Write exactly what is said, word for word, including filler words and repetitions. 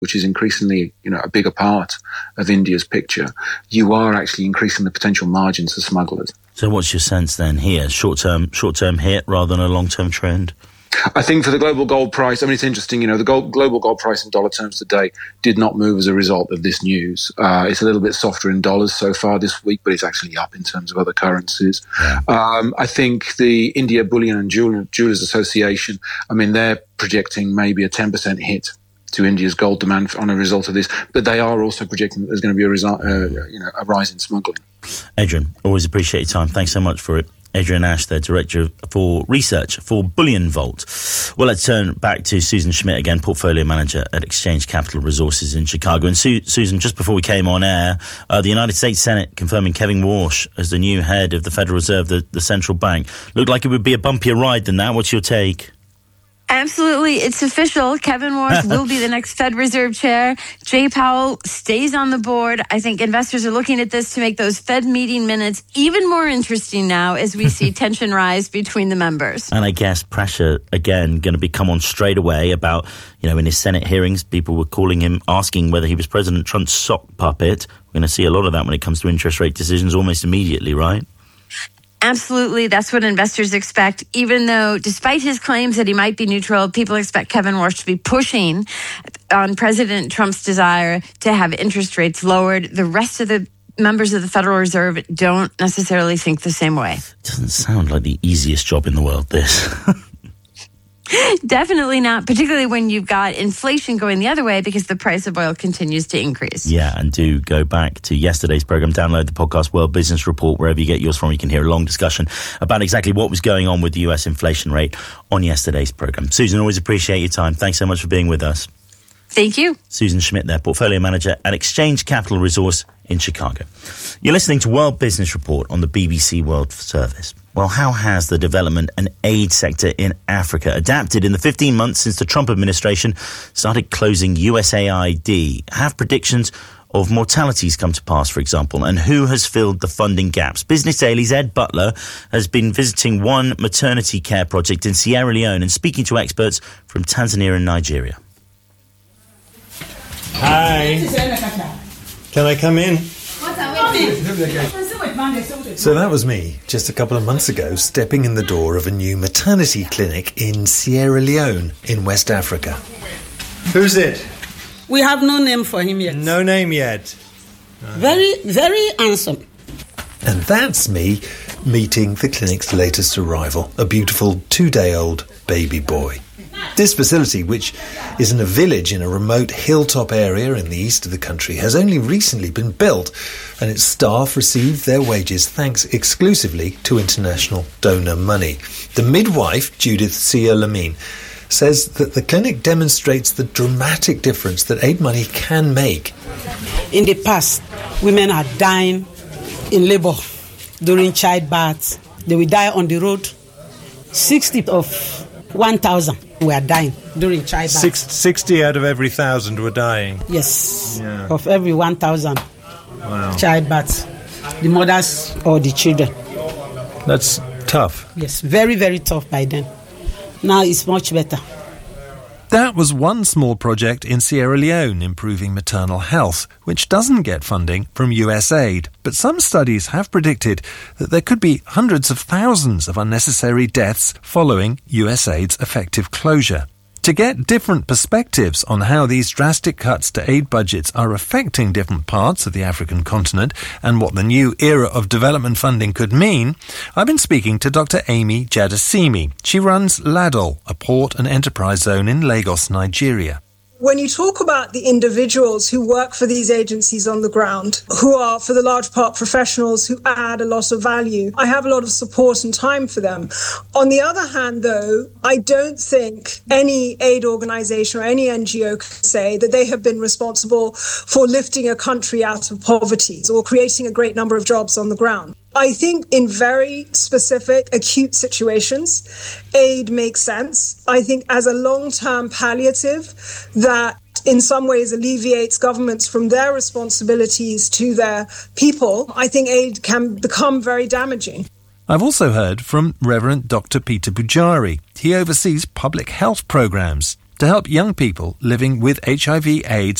which is increasingly, you know, a bigger part of India's picture, you are actually increasing the potential margins for smugglers. So what's your sense then here? Short-term, short-term hit rather than a long-term trend? I think for the global gold price, I mean, it's interesting, you know, the gold, global gold price in dollar terms today did not move as a result of this news. Uh, it's a little bit softer in dollars so far this week, but it's actually up in terms of other currencies. Yeah. Um, I think the India Bullion and Jewel- Jewelers Association, I mean, they're projecting maybe a ten percent hit to India's gold demand on a result of this, but they are also projecting that there's going to be a, result, uh, you know, a rise in smuggling. Adrian, always appreciate your time. Thanks so much for it. Adrian Ash, the Director for Research for Bullion Vault. Well, let's turn back to Susan Schmidt again, Portfolio Manager at Exchange Capital Resources in Chicago. And Su- Susan, just before we came on air, uh, the United States Senate confirming Kevin Warsh as the new head of the Federal Reserve, the, the central bank. Looked like it would be a bumpier ride than that. What's your take? Absolutely. It's official. Kevin Warsh will be the next Fed Reserve Chair. Jay Powell stays on the board. I think investors are looking at this to make those Fed meeting minutes even more interesting now as we see tension rise between the members. And I guess pressure, again, going to be come on straight away about, you know, in his Senate hearings, people were calling him, asking whether he was President Trump's sock puppet. We're going to see a lot of that when it comes to interest rate decisions almost immediately, right? Absolutely. That's what investors expect, even though despite his claims that he might be neutral, people expect Kevin Warsh to be pushing on President Trump's desire to have interest rates lowered. The rest of the members of the Federal Reserve don't necessarily think the same way. Doesn't sound like the easiest job in the world, this. Definitely not, particularly when you've got inflation going the other way because the price of oil continues to increase. Yeah, and do go back to yesterday's program. Download the podcast World Business Report wherever you get yours from. You can hear a long discussion about exactly what was going on with the U S inflation rate on yesterday's program. Susan, always appreciate your time. Thanks so much for being with us. Thank you. Susan Schmidt there, Portfolio Manager at Exchange Capital Resource in Chicago. You're listening to World Business Report on the B B C World Service. Well, how has the development and aid sector in Africa adapted in the fifteen months since the Trump administration started closing U S A I D? Have predictions of mortalities come to pass, for example, and who has filled the funding gaps? Business Daily's Ed Butler has been visiting one maternity care project in Sierra Leone and speaking to experts from Tanzania and Nigeria. Hi. Can I come in? So that was me, just a couple of months ago, stepping in the door of a new maternity clinic in Sierra Leone in West Africa. Who's it? We have no name for him yet. No name yet. Very, very handsome. And that's me meeting the clinic's latest arrival, a beautiful two-day-old baby boy. This facility, which is in a village in a remote hilltop area in the east of the country, has only recently been built, and its staff receive their wages thanks exclusively to international donor money. The midwife, Judith Sia Lamine, says that the clinic demonstrates the dramatic difference that aid money can make. In the past, women are dying in labour during childbirth. They will die on the road. sixty of one thousand were dying during childbirth. Six, sixty out of every thousand were dying? Yes, yeah. Of every one thousand wow. childbirths, the mothers or the children. That's tough. Yes, very, very tough by then. Now it's much better. That was one small project in Sierra Leone improving maternal health, which doesn't get funding from U S aid. But some studies have predicted that there could be hundreds of thousands of unnecessary deaths following U S aid's effective closure. To get different perspectives on how these drastic cuts to aid budgets are affecting different parts of the African continent and what the new era of development funding could mean, I've been speaking to Doctor Amy Jadasimi. She runs LADOL, a port and enterprise zone in Lagos, Nigeria. When you talk about the individuals who work for these agencies on the ground, who are for the large part professionals who add a lot of value, I have a lot of support and time for them. On the other hand, though, I don't think any aid organization or any N G O can say that they have been responsible for lifting a country out of poverty or creating a great number of jobs on the ground. I think in very specific, acute situations, aid makes sense. I think as a long-term palliative that in some ways alleviates governments from their responsibilities to their people, I think aid can become very damaging. I've also heard from Reverend Doctor Peter Pujari. He oversees public health programs. to help young people living with H I V/AIDS